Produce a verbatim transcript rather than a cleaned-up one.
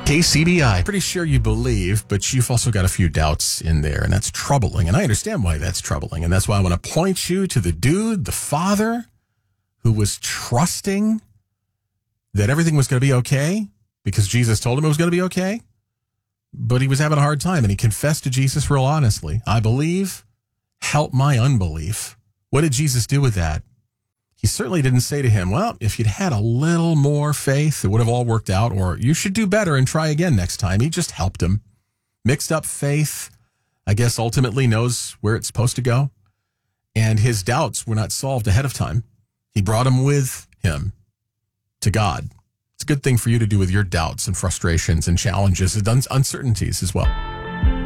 K C B I. Pretty sure you believe, but you've also got a few doubts in there, and that's troubling. And I understand why that's troubling. And that's why I want to point you to the dude, the father, who was trusting that everything was going to be okay because Jesus told him it was going to be okay. But he was having a hard time, and he confessed to Jesus real honestly. I believe, help my unbelief. What did Jesus do with that? He certainly didn't say to him, well, if you'd had a little more faith, it would have all worked out, or you should do better and try again next time. He just helped him. Mixed up faith, I guess, ultimately knows where it's supposed to go. And his doubts were not solved ahead of time. He brought them with him to God. It's a good thing for you to do with your doubts and frustrations and challenges and uncertainties as well.